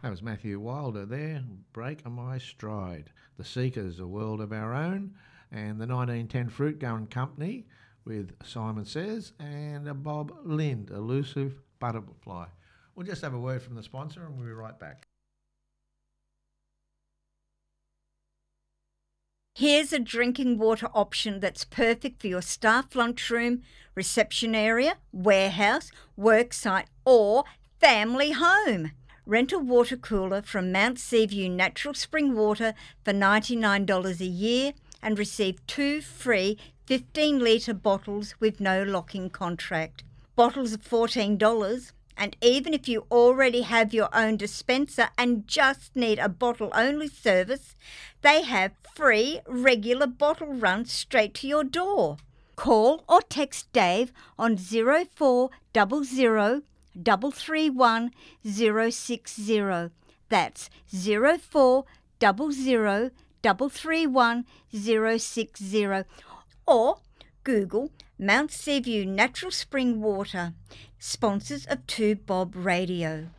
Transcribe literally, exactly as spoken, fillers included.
That was Matthew Wilder there, Break My Stride. The Seekers, A World of Our Own, and the nineteen ten Fruit Gun Company with Simon Says, and Bob Lind, Elusive Butterfly. We'll just have a word from the sponsor and we'll be right back. Here's a drinking water option that's perfect for your staff lunchroom, reception area, warehouse, worksite, or family home. Rent a water cooler from Mount Seaview Natural Spring Water for ninety-nine dollars a year and receive two free fifteen litre bottles with no lock-in contract. Bottles are fourteen dollars, and even if you already have your own dispenser and just need a bottle-only service, they have free regular bottle runs straight to your door. Call or text Dave on zero four zero zero double three one zero six zero. That's zero four zero zero double three one zero six zero. Or Google Mount Seaview Natural Spring Water, sponsors of two Bob Radio.